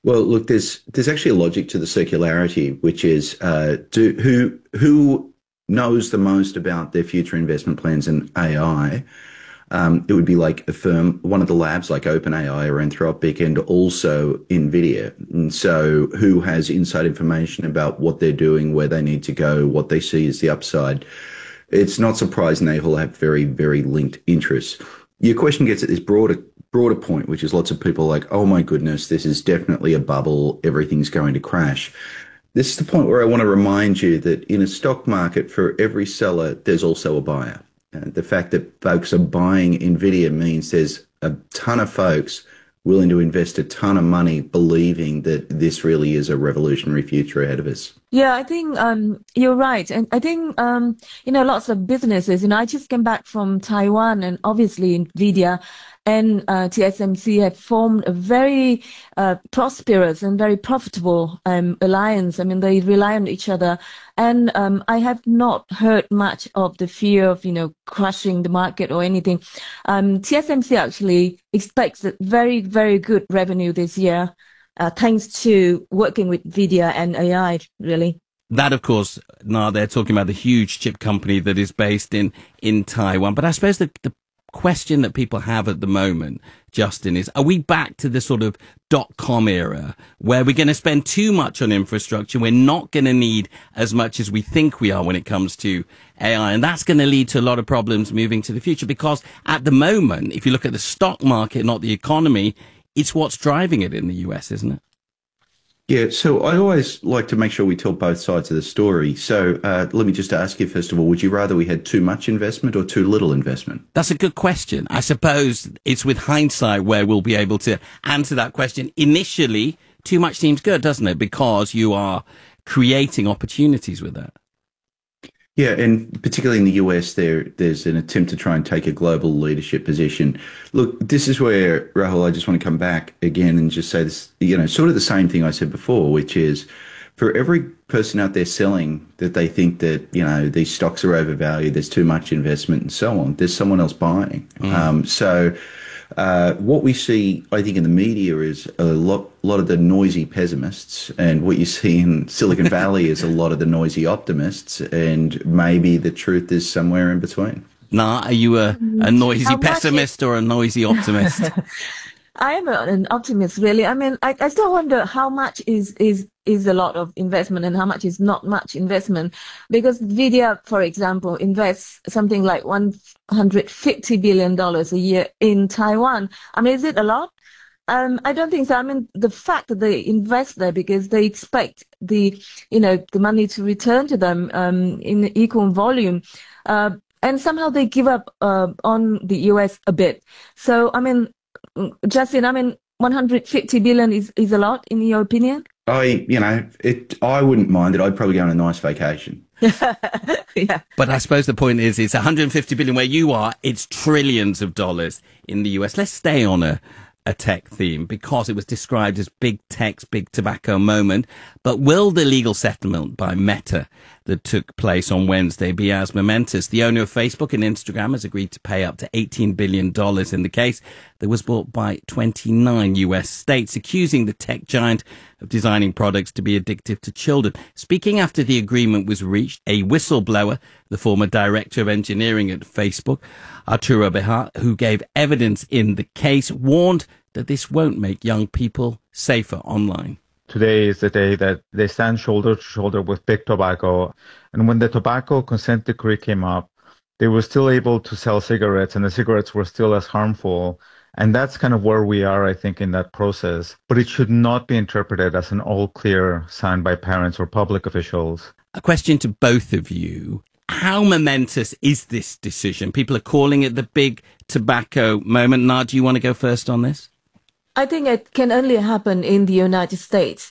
Well, look, there's actually a logic to the circularity, which is who knows the most about their future investment plans in AI. It would be like a firm, one of the labs like OpenAI or Anthropic, and also NVIDIA. And so, who has inside information about what they're doing, where they need to go, what they see as the upside? It's not surprising they all have very, very linked interests. Your question gets at this broader point, which is lots of people like, oh my goodness, this is definitely a bubble. Everything's going to crash. This is the point where I want to remind you that in a stock market, for every seller, there's also a buyer. The fact that folks are buying NVIDIA means there's a ton of folks willing to invest a ton of money believing that this really is a revolutionary future ahead of us. Yeah, I think you're right. And I think, lots of businesses, I just came back from Taiwan, and obviously NVIDIA and TSMC have formed a very prosperous and very profitable alliance. I mean, they rely on each other. And I have not heard much of the fear of, crushing the market or anything. TSMC actually expects a very, very good revenue this year, thanks to working with NVIDIA and AI, really. That, of course, now they're talking about the huge chip company that is based in Taiwan. But I suppose the question that people have at the moment, Justin, is, are we back to the sort of dot-com era where we're going to spend too much on infrastructure? We're not going to need as much as we think we are when it comes to AI. And that's going to lead to a lot of problems moving to the future, because at the moment, if you look at the stock market, not the economy, it's what's driving it in the US, isn't it? Yeah, so I always like to make sure we tell both sides of the story. So let me just ask you, first of all, would you rather we had too much investment or too little investment? That's a good question. I suppose it's with hindsight where we'll be able to answer that question. Initially, too much seems good, doesn't it? Because you are creating opportunities with that. Yeah, and particularly in the US, there's an attempt to try and take a global leadership position. Look, this is where, Rahul, I just want to come back again and just say this, sort of the same thing I said before, which is for every person out there selling that they think that, these stocks are overvalued, there's too much investment and so on, there's someone else buying. What we see, I think, in the media is a lot of the noisy pessimists, and what you see in Silicon Valley is a lot of the noisy optimists, and maybe the truth is somewhere in between. Nah, are you a noisy pessimist or a noisy optimist? I am an optimist, really. I mean, I still wonder how much is a lot of investment and how much is not much investment. Because NVIDIA, for example, invests something like $150 billion a year in Taiwan. I mean, is it a lot? I don't think so. I mean, the fact that they invest there because they expect the money to return to them in equal volume. And somehow they give up on the US a bit. So, I mean, Justin, 150 billion is a lot, in your opinion? I wouldn't mind it. I'd probably go on a nice vacation. Yeah. But I suppose the point is, it's 150 billion where you are. It's trillions of dollars in the US. Let's stay on a tech theme, because it was described as big tech's big tobacco moment. But will the legal settlement by Meta that took place on Wednesday be as momentous? The owner of Facebook and Instagram has agreed to pay up to $18 billion in the case that was brought by 29 US states, accusing the tech giant of designing products to be addictive to children. Speaking after the agreement was reached, a whistleblower, the former director of engineering at Facebook, Arturo Bejar, who gave evidence in the case, warned that this won't make young people safer online. Today is the day that they stand shoulder to shoulder with big tobacco. And when the tobacco consent decree came up, they were still able to sell cigarettes, and the cigarettes were still as harmful. And that's kind of where we are, I think, in that process. But it should not be interpreted as an all clear sign by parents or public officials. A question to both of you. How momentous is this decision? People are calling it the big tobacco moment. Na, do you want to go first on this? I think it can only happen in the United States.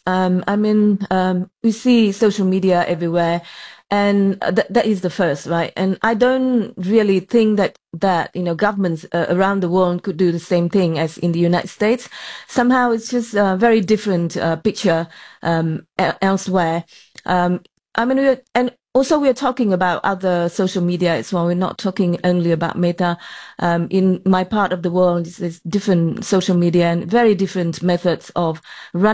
We see social media everywhere, and that is the first, right? And I don't really think that governments around the world could do the same thing as in the United States. Somehow it's just a very different picture elsewhere. Also, we're talking about other social media as well. We're not talking only about Meta. In my part of the world, there's different social media and very different methods of running